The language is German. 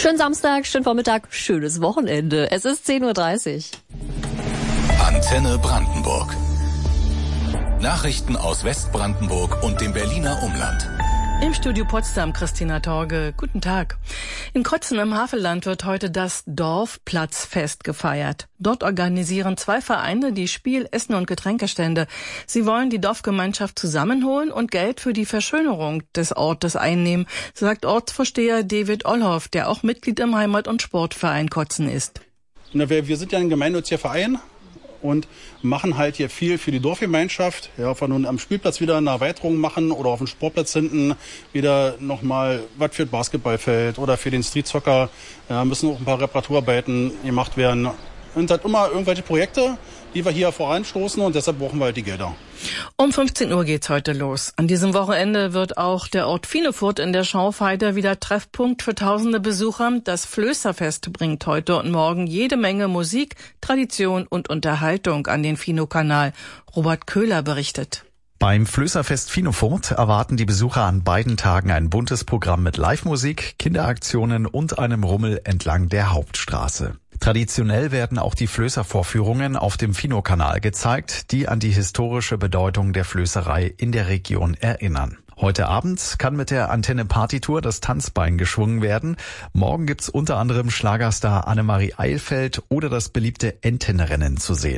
Schönen Samstag, schönen Vormittag, schönes Wochenende. Es ist 10:30 Uhr. Antenne Brandenburg. Nachrichten aus Westbrandenburg und dem Berliner Umland. Im Studio Potsdam Christina Torge. Guten Tag. In Kotzen im Havelland wird heute das Dorfplatzfest gefeiert. Dort organisieren 2 Vereine die Spiel-, Essen- und Getränkestände. Sie wollen die Dorfgemeinschaft zusammenholen und Geld für die Verschönerung des Ortes einnehmen, sagt Ortsvorsteher David Ollhoff, der auch Mitglied im Heimat- und Sportverein Kotzen ist. Wir sind ja ein gemeinnütziger Verein und machen halt hier viel für die Dorfgemeinschaft. Ja, ob wir nun am Spielplatz wieder eine Erweiterung machen oder auf dem Sportplatz hinten wieder nochmal was für das Basketballfeld oder für den Streetsoccer. Ja, müssen auch ein paar Reparaturarbeiten gemacht werden. Und halt immer irgendwelche Projekte, die wir hier voranstoßen, und deshalb brauchen wir halt die Gelder. Um 15 Uhr geht's heute los. An diesem Wochenende wird auch der Ort Finefurt in der Schaufelheide wieder Treffpunkt für tausende Besucher. Das Flößerfest bringt heute und morgen jede Menge Musik, Tradition und Unterhaltung an den Fino-Kanal. Robert Köhler berichtet. Beim Flößerfest Finefurt erwarten die Besucher an beiden Tagen ein buntes Programm mit Live-Musik, Kinderaktionen und einem Rummel entlang der Hauptstraße. Traditionell werden auch die Flößervorführungen auf dem Fino-Kanal gezeigt, die an die historische Bedeutung der Flößerei in der Region erinnern. Heute Abend kann mit der Antenne Partytour das Tanzbein geschwungen werden. Morgen gibt's unter anderem Schlagerstar Annemarie Eilfeld oder das beliebte Entenrennen zu sehen.